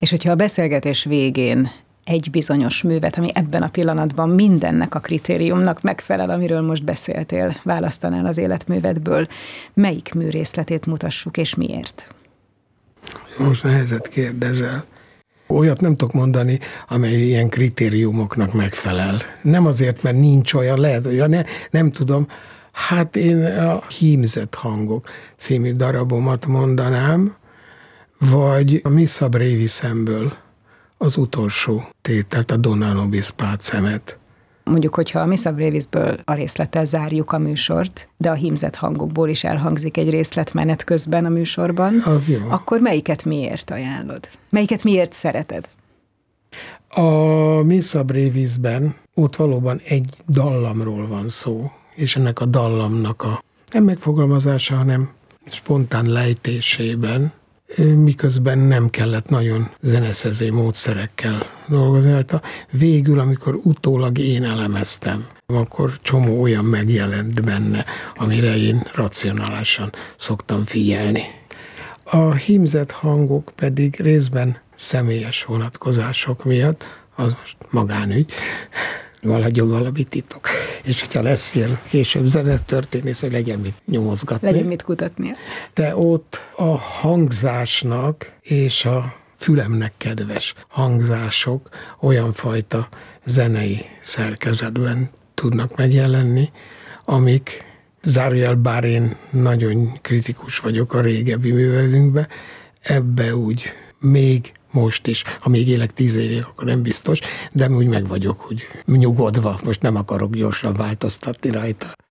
És hogyha a beszélgetés végén egy bizonyos művet, ami ebben a pillanatban mindennek a kritériumnak megfelel, amiről most beszéltél, választanál az életművedből, melyik műrészletét mutassuk, és miért? Most nehezet kérdezel. Olyat nem tudok mondani, amely ilyen kritériumoknak megfelel. Nem azért, mert nincs olyan, lehet, hogy nem tudom. Hát én a Hímzett hangok című darabomat mondanám, vagy a Missa Brevisemből az utolsó tételt, a Donna nobis pacemet. Mondjuk, hogyha a Missa Brevisből a részlettel zárjuk a műsort, de a Hímzett hangokból is elhangzik egy részlet menet közben a műsorban, az jó. Akkor melyiket miért ajánlod? Melyiket miért szereted? A Missa Brevisben ott valóban egy dallamról van szó, és ennek a dallamnak a nem megfogalmazása, hanem spontán lejtésében, miközben nem kellett nagyon zeneszező módszerekkel dolgozni rajta. Végül, amikor utólag én elemeztem, akkor csomó olyan megjelent benne, amire én racionálisan szoktam figyelni. A hímzett hangok pedig részben személyes vonatkozások miatt, az most magánügy, valahogy valami titok. És hogyha lesz ilyen később zenetörténész, hogy legyen mit nyomozgatni. Legyen mit kutatnia. De ott a hangzásnak és a fülemnek kedves hangzások olyan fajta zenei szerkezetben tudnak megjelenni, amik zárójel, bár én nagyon kritikus vagyok a régebbi művelünkbe, ebbe úgy még most is, ha még élek 10 évig, akkor nem biztos, de úgy meg vagyok úgy nyugodva, most nem akarok gyorsan változtatni rajta.